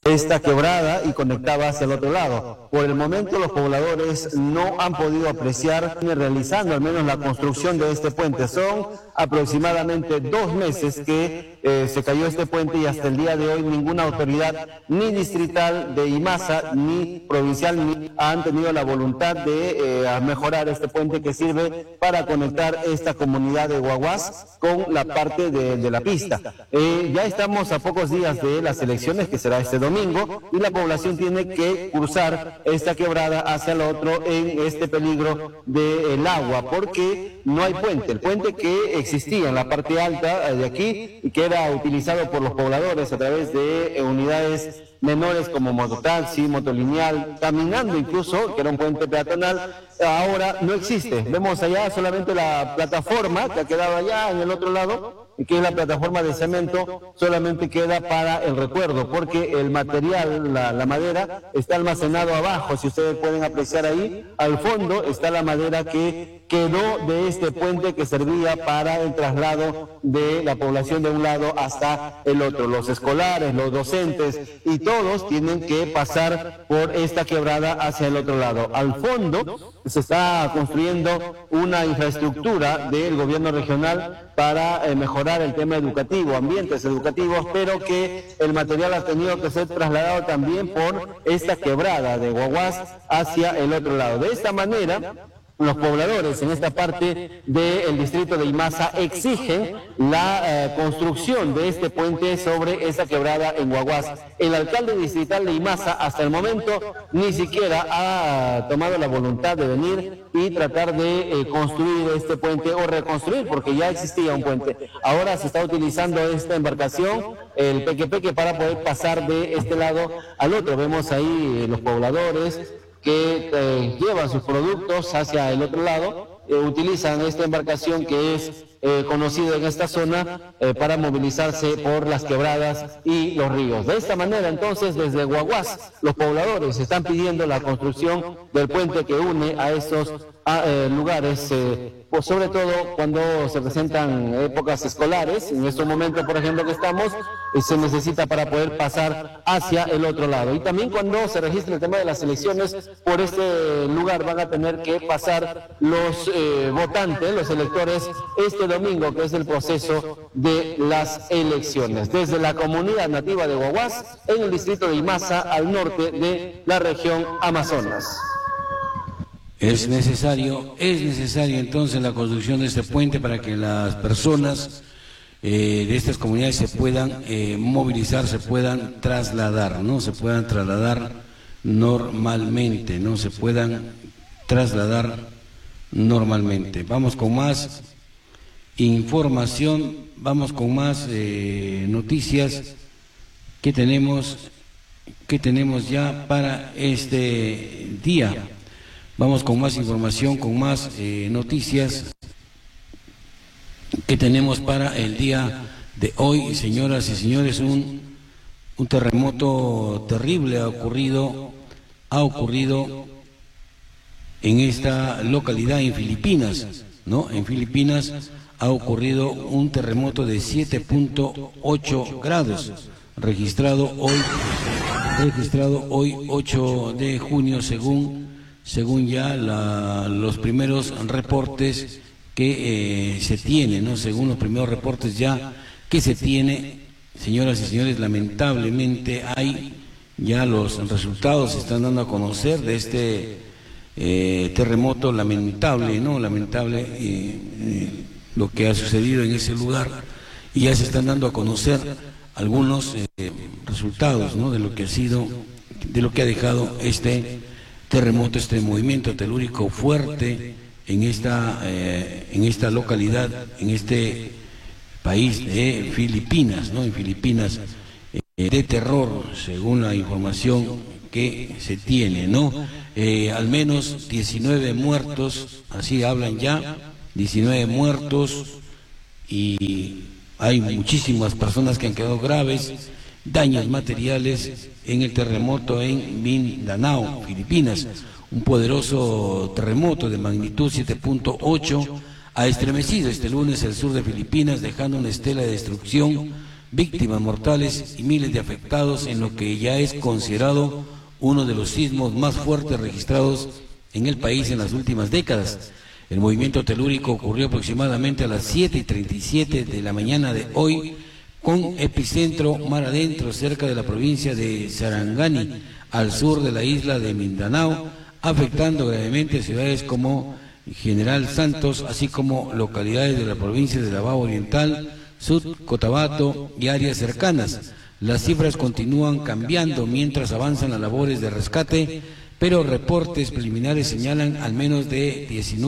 esta quebrada y conectaba hacia el otro lado. Por el momento los pobladores no han podido apreciar ni realizando al menos la construcción de este puente. Son aproximadamente 2 meses que se cayó este puente y hasta el día de hoy ninguna autoridad ni distrital de Imasa ni provincial ni han tenido la voluntad de mejorar este puente que sirve para conectar esta comunidad de Guaguas con la parte de la pista. Ya estamos a pocos días de las elecciones, que será este domingo, y la población tiene que cruzar esta quebrada hacia el otro en este peligro del agua, porque no hay puente. El puente que existía en la parte alta de aquí y que era utilizado por los pobladores a través de unidades menores como mototaxi, motolineal, caminando incluso, que era un puente peatonal, ahora no existe. Vemos allá solamente la plataforma que ha quedado allá en el otro lado, que es la plataforma de cemento, solamente queda para el recuerdo, porque el material, la madera, está almacenado abajo. Si ustedes pueden apreciar ahí, al fondo está la madera que quedó de este puente que servía para el traslado de la población de un lado hasta el otro. Los escolares, los docentes y todos tienen que pasar por esta quebrada hacia el otro lado. Al fondo se está construyendo una infraestructura del gobierno regional para mejorar el tema educativo, ambientes educativos, pero que el material ha tenido que ser trasladado también por esta quebrada de Guaguas hacia el otro lado. De esta manera, los pobladores en esta parte del distrito de Imasa exigen la construcción de este puente sobre esa quebrada en Guaguas. El alcalde distrital de Imasa hasta el momento ni siquiera ha tomado la voluntad de venir y tratar de construir este puente o reconstruir, porque ya existía un puente. Ahora se está utilizando esta embarcación, el peque-peque, para poder pasar de este lado al otro. Vemos ahí los pobladores que llevan sus productos hacia el otro lado, utilizan esta embarcación que es conocida en esta zona para movilizarse por las quebradas y los ríos. De esta manera, entonces, desde Guaguas, los pobladores están pidiendo la construcción del puente que une a estos lugares, pues sobre todo cuando se presentan épocas escolares. En estos momentos, por ejemplo, que estamos, se necesita para poder pasar hacia el otro lado. Y también cuando se registre el tema de las elecciones, por este lugar van a tener que pasar los votantes, los electores, este domingo, que es el proceso de las elecciones. Desde la comunidad nativa de Guaguas, en el distrito de Imasa, al norte de la región Amazonas. Es necesario entonces la construcción de este puente para que las personas de estas comunidades se puedan movilizar, se puedan trasladar, ¿no? Se puedan trasladar normalmente, ¿no? Se puedan trasladar normalmente. Vamos con más información, vamos con más noticias que tenemos ya para este día. Vamos con más información, con más noticias que tenemos para el día de hoy. Señoras y señores, un terremoto terrible ha ocurrido en esta localidad, en Filipinas, ¿no? En Filipinas ha ocurrido un terremoto de 7.8 grados, registrado hoy 8 de junio, según ya los primeros reportes que se tienen, ¿no? Según los primeros reportes ya que se tiene, señoras y señores, lamentablemente hay ya los resultados se están dando a conocer de este terremoto lamentable, ¿no? Lamentable lo que ha sucedido en ese lugar, y ya se están dando a conocer algunos resultados, ¿no? De lo que ha sido, de lo que ha dejado este terremoto, este movimiento telúrico fuerte en esta localidad, en este país de Filipinas, ¿no? En Filipinas, de terror, según la información que se tiene, ¿no? Al menos 19 muertos, así hablan ya, 19 muertos, y hay muchísimas personas que han quedado graves, daños materiales en el terremoto en Mindanao, Filipinas. Un poderoso terremoto de magnitud 7.8 ha estremecido este lunes el sur de Filipinas, dejando una estela de destrucción víctimas mortales y miles de afectados en lo que ya es considerado uno de los sismos más fuertes registrados en el país en las últimas décadas. El movimiento telúrico ocurrió aproximadamente a las 7:37 de la mañana de hoy, con epicentro mar adentro, cerca de la provincia de Sarangani, al sur de la isla de Mindanao, afectando gravemente ciudades como General Santos, así como localidades de la provincia de Davao Oriental, Sud Cotabato y áreas cercanas. Las cifras continúan cambiando mientras avanzan las labores de rescate, pero reportes preliminares señalan al menos de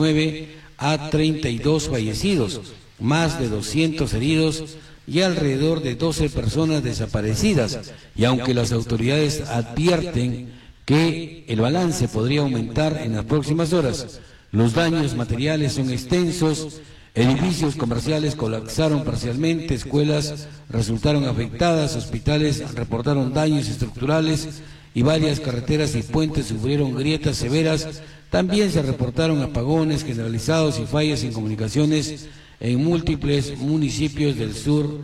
19 a 32 fallecidos, más de 200 heridos y alrededor de 12 personas desaparecidas. Y aunque las autoridades advierten que el balance podría aumentar en las próximas horas, los daños materiales son extensos. Edificios comerciales colapsaron parcialmente, escuelas resultaron afectadas, hospitales reportaron daños estructurales y varias carreteras y puentes sufrieron grietas severas. También se reportaron apagones generalizados y fallas en comunicaciones en múltiples municipios del sur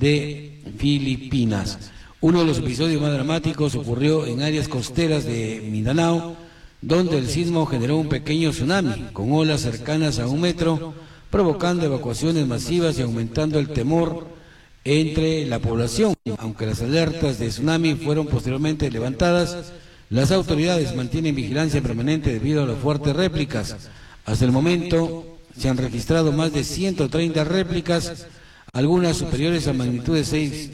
de Filipinas. Uno de los episodios más dramáticos ocurrió en áreas costeras de Mindanao, donde el sismo generó un pequeño tsunami con olas cercanas a 1 metro, provocando evacuaciones masivas y aumentando el temor entre la población. Aunque las alertas de tsunami fueron posteriormente levantadas, las autoridades mantienen vigilancia permanente debido a las fuertes réplicas. Hasta el momento se han registrado más de 130 réplicas, algunas superiores a magnitud de 6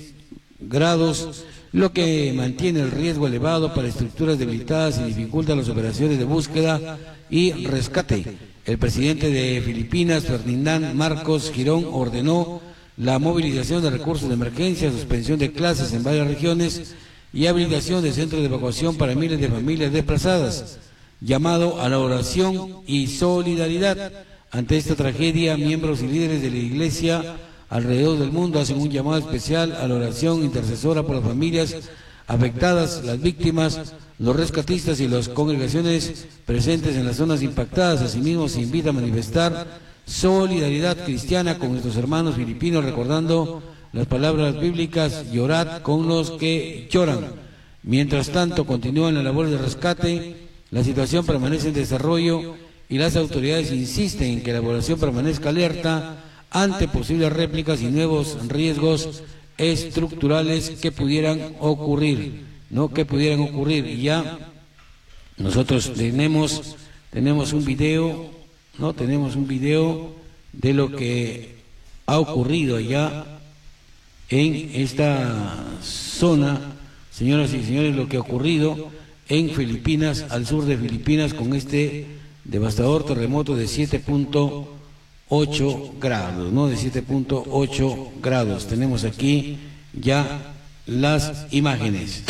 grados, lo que mantiene el riesgo elevado para estructuras debilitadas y dificulta las operaciones de búsqueda y rescate. El presidente de Filipinas, Ferdinand Marcos Girón, ordenó la movilización de recursos de emergencia, suspensión de clases en varias regiones y habilitación de centros de evacuación para miles de familias desplazadas. Llamado a la oración y solidaridad ante esta tragedia, miembros y líderes de la Iglesia alrededor del mundo hacen un llamado especial a la oración intercesora por las familias afectadas, las víctimas, los rescatistas y las congregaciones presentes en las zonas impactadas. Asimismo, se invita a manifestar solidaridad cristiana con nuestros hermanos filipinos, recordando las palabras bíblicas: llorad con los que lloran. Mientras tanto, continúan las labores de rescate, la situación permanece en desarrollo y las autoridades insisten en que la población permanezca alerta ante posibles réplicas y nuevos riesgos estructurales que pudieran ocurrir, Y ya nosotros tenemos un video, tenemos un video de lo que ha ocurrido allá en esta zona, señoras y señores, lo que ha ocurrido en Filipinas, al sur de Filipinas, con este devastador terremoto de 7.8 grados, de 7.8 grados. Tenemos aquí ya las imágenes.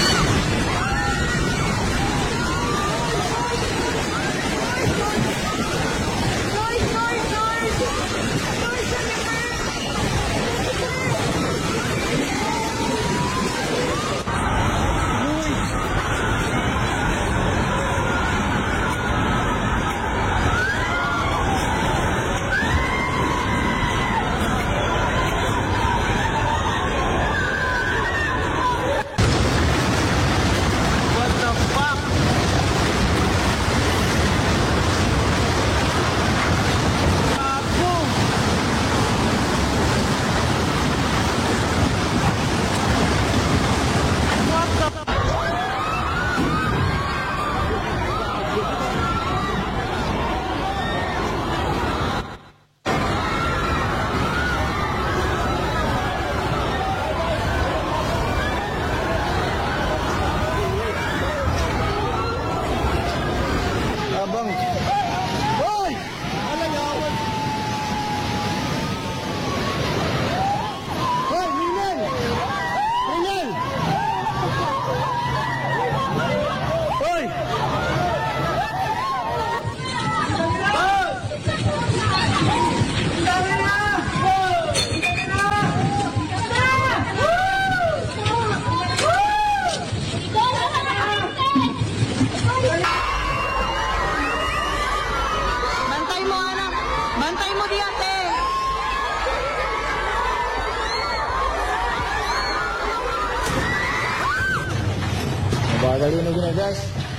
Bagalino gina guys.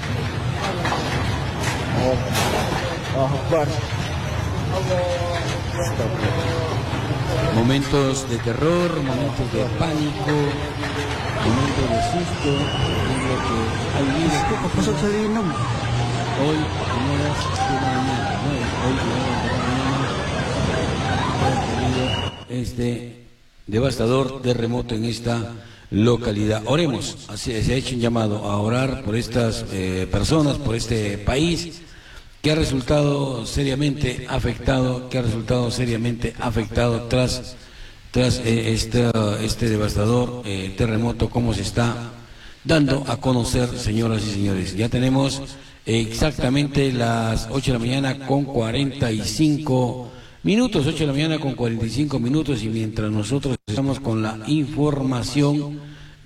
Akbar. Momentos de terror, momentos de pánico, momentos de susto, es lo que hay vivido. Pasok sa linom. Hoy, en horas de la mañana, hoy, en horas de la mañana, este devastador terremoto en esta localidad. Oremos, se ha hecho un llamado a orar por estas personas, por este país que ha resultado seriamente afectado, tras este devastador terremoto, como se está dando a conocer, señoras y señores. Ya tenemos exactamente las 8 de la mañana con 45 minutos, 8 de la mañana con 45 minutos, y mientras nosotros estamos con la información,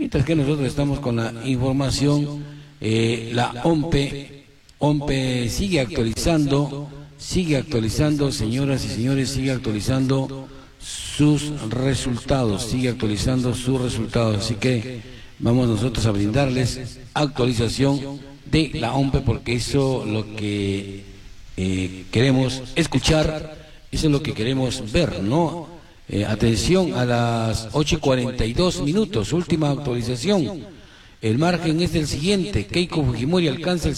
la OMPE sigue actualizando, señoras y señores, sigue actualizando sus resultados, así que vamos nosotros a brindarles actualización de la OMPE, porque eso es lo que queremos escuchar, eso es lo que queremos ver, ¿no? Atención, a las 8:42 minutos, última actualización. El margen es el siguiente: Keiko Fujimori alcanza el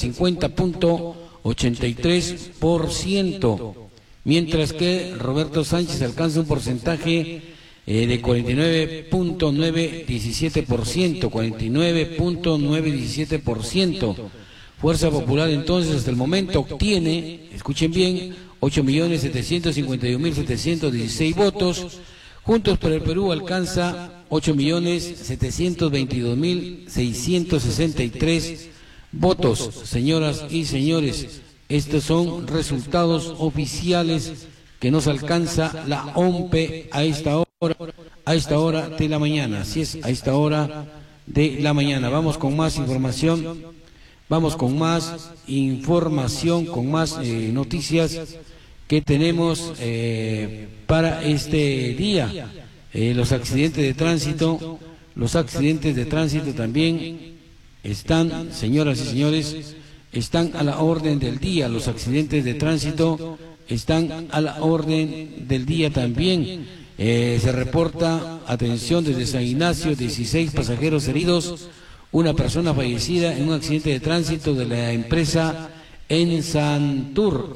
50.83%, mientras que Roberto Sánchez alcanza un porcentaje de 49.917%. Fuerza Popular entonces hasta el momento obtiene, escuchen bien, 8.751.716 votos. Juntos por el Perú alcanza 8.722.663 votos. Señoras y señores, estos son resultados oficiales que nos alcanza la OMPE a esta hora de la mañana. Así es, a esta hora de la mañana. Vamos con más información, con más noticias que tenemos para este día. Los accidentes de tránsito también están, señoras y señores, están a la orden del día. Los accidentes de tránsito están a la orden del día también. Se reporta, atención, desde San Ignacio, 16 pasajeros heridos, una persona fallecida en un accidente de tránsito de la empresa Esantur.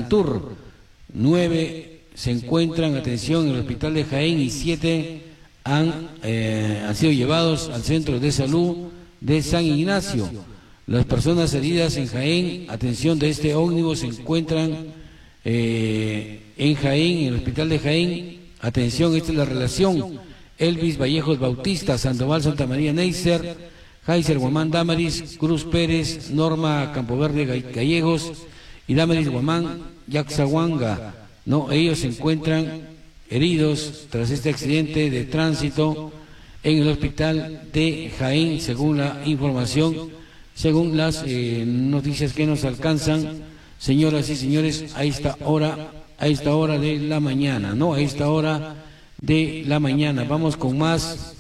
9 se encuentran, atención, en el hospital de Jaén, y 7 han sido llevados al centro de salud de San Ignacio. Las personas heridas en Jaén, atención, de este ómnibus se encuentran en Jaén, en el hospital de Jaén. Atención, esta es la relación: Elvis Vallejos Bautista, Sandoval Santa María Neisser, Jaiser Guamán Damaris, Cruz Pérez, Norma Campoverde Gallegos y Damaris Guamán Yaxahuanga. No, ellos se encuentran heridos tras este accidente de tránsito en el hospital de Jaén, según la información, según las noticias que nos alcanzan, señoras y señores, a esta hora de la mañana, ¿no? A esta hora de la mañana. Vamos con más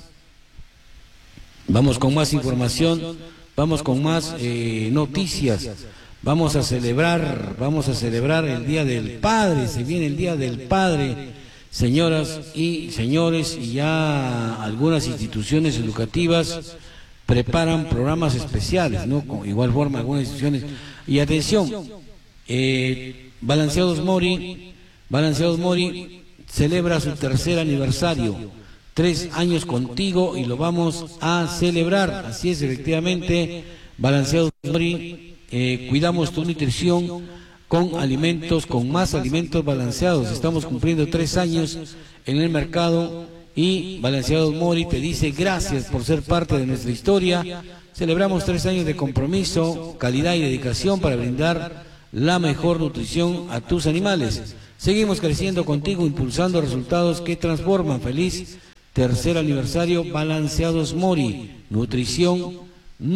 información, vamos con más noticias. Vamos a celebrar el Día del Padre. Se viene el Día del Padre, señoras y señores, y ya algunas instituciones educativas preparan programas especiales, ¿no? Con igual forma algunas instituciones. Y atención, Balanceados Mori celebra su tercer aniversario, 3 años contigo, y lo vamos a celebrar. Así es, efectivamente, Balanceados Mori. Cuidamos tu nutrición con más alimentos balanceados. Estamos cumpliendo 3 años en el mercado, y Balanceados Mori te dice gracias por ser parte de nuestra historia. Celebramos 3 años de compromiso, calidad y dedicación para brindar la mejor nutrición a tus animales. Seguimos creciendo contigo, impulsando resultados que transforman. Feliz tercer aniversario, Balanceados Mori. Nutrición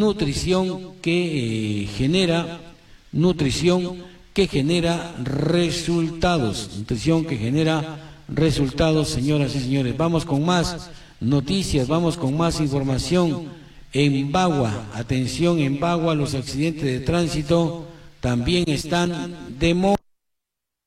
que genera resultados, señoras y señores. Vamos con más noticias, vamos con más información. En Bagua, atención, en Bagua los accidentes de tránsito también están de moda.